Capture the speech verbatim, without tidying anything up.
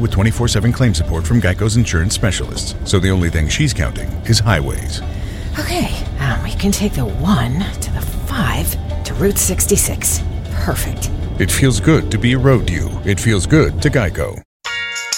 with twenty-four seven claim support from Geico's insurance specialists. So the only thing she's counting is highways. Okay, um, we can take the one to the five to Route sixty-six. Perfect. It feels good to be a road you. It feels good to Geico.